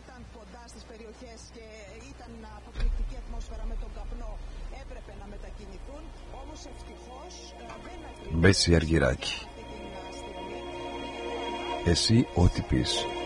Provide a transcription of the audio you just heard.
ήταν κοντά στις περιοχές και ήταν αποκριτική ατμόσφαιρα με τον καπνό, έπρεπε να μετακινηθούν. Όμως ευτυχώς δεν Μπέση Αργυράκη. Εσύ ό,τι πεις.